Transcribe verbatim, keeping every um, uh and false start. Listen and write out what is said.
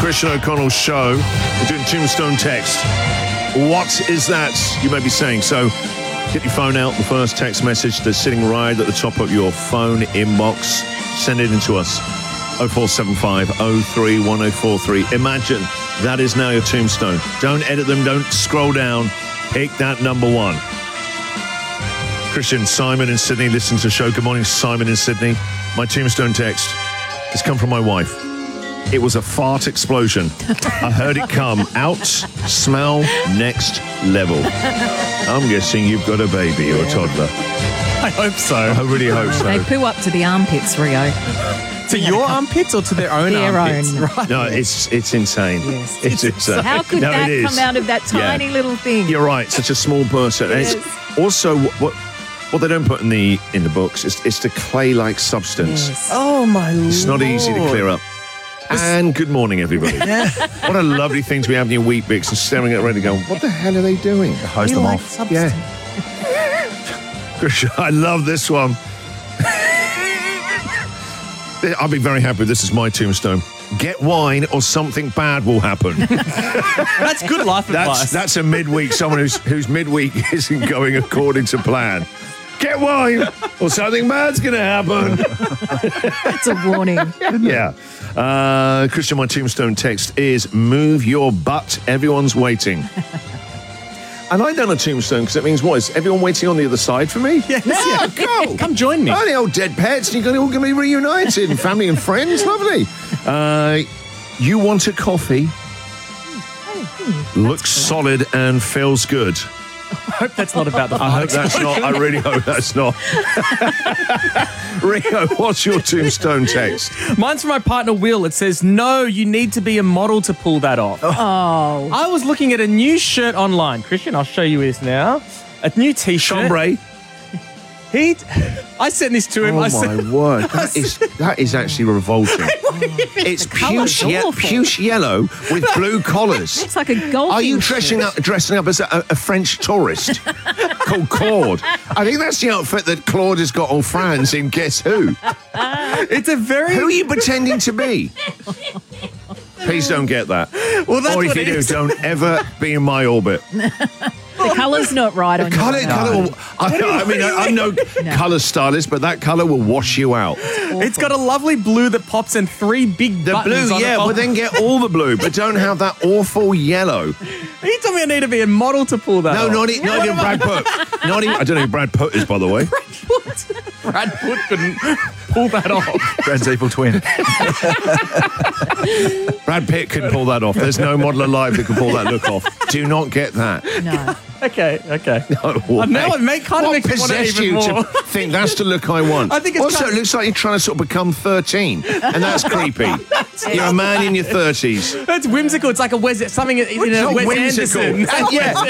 Christian O'Connell show. We're doing Tombstone text. What is that, you may be saying? So get your phone out, the first text message that's sitting right at the top of your phone inbox. Send it in to us. oh four seven five oh three one oh four three. Imagine that is now your tombstone. Don't edit them, don't scroll down. Pick that number one. Christian, Simon in Sydney, listen to the show. Good morning, Simon in Sydney. My tombstone text has come from my wife. It was a fart explosion. I heard it come. Out, smell, next level. I'm guessing you've got a baby or a toddler. I hope so. I really hope so. They poo up to the armpits, Rio. To your armpits or to their own Their armpits? own. Right. No, it's it's insane. Yes. It's insane. How could no, that it is. come out of that tiny Yeah. little thing? You're right. Such a small person. And Yes. it's also what what they don't put in the in the books is it's the clay-like substance. Yes. Oh, my Lord. It's not easy to clear up. And good morning, everybody. What a lovely thing to be having your wheat bix and staring at it ready going, what the hell are they doing? Hose them off. Yeah. Christian, I love this one. I'll be very happy if this is my tombstone. Get wine or something bad will happen. That's good life That's advice. that's a midweek, someone who's whose midweek isn't going according to plan. Get wine or something bad's going to happen. It's a warning. Yeah. Uh, Christian, my tombstone text is move your butt. Everyone's waiting. I like that on a tombstone because it means what? Is everyone waiting on the other side for me? Yes, Yeah, yeah. cool. Come join me. Oh, the old dead pets, and you're all going to be reunited, and family and friends. Lovely. Uh, you want a coffee? Looks solid and feels good. I hope that's not about the I hope that's not. I really hope that's not. Rio, what's your tombstone text? Mine's from my partner, Will. It says, no, you need to be a model to pull that off. Oh. I was looking at a new shirt online. Christian, I'll show you this now. A new T-shirt. Chambray. He, I sent this to him. Oh I my said, word, that is that is actually revolting. It's colour's puce, ye- awful. puce yellow with blue collars. It's like a golfing Are you dressing shirt. up dressing up as a, a French tourist called Claude? I think that's the outfit that Claude has got on France in Guess Who. it's a very... Who are you pretending to be? Please don't get that. Well, that's or if what you it do, is. don't ever be in my orbit. The colour's not right on Colour, your colour will, I, I mean, I, I'm no, colour stylist, but that colour will wash you out. It's got a lovely blue that pops and three big The buttons blue, on yeah, it. but then get all the blue, but don't have that awful yellow. He told me I need to be a model to pull that No, off. not, e- not even Brad Pitt. Not even, I don't know who Brad Pitt is, by the way. Brad Pitt couldn't pull that off. Brad's evil twin. Brad Pitt can pull that off. There's no model alive that can pull that look off. Do not get that. No. Okay, okay. No Uh, now way. it may kind of What makes me want it possessed even you more. to think that's the look I want? I think it's also, kind it of- looks like you're trying to sort of become thirteen, and that's creepy. You're a man in your thirties. That's whimsical. It's like a Wes, something in It's a not Wes whimsical. Anderson. And yeah,